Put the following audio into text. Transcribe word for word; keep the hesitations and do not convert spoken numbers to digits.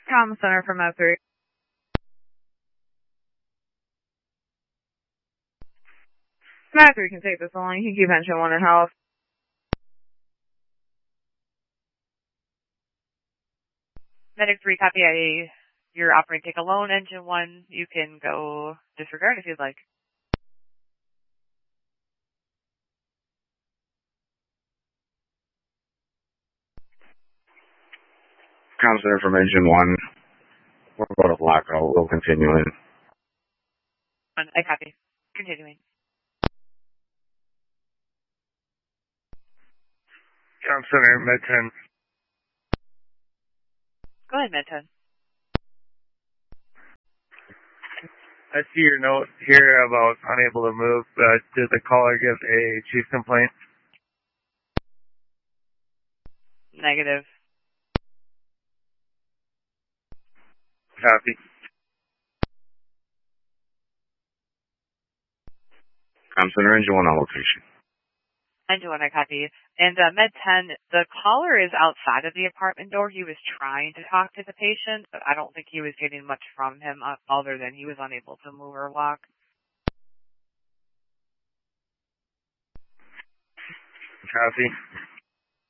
Comm Center from O three. Med three can take this along. You can keep engine one in health. Medic three, copy. I, you're operating take alone. Engine one, you can go disregard if you'd like. Comm Center from engine one. We'll go to blackout. We'll continue in. I copy. Continuing. Comm Center, Med ten. Go ahead, Med ten. I see your note here about unable to move. Uh, did the caller give a chief complaint? Negative. Copy. Comm Center, engine one on location. Engine one, I copy. And uh, Med ten, the caller is outside of the apartment door. He was trying to talk to the patient, but I don't think he was getting much from him uh, other than he was unable to move or walk. Copy.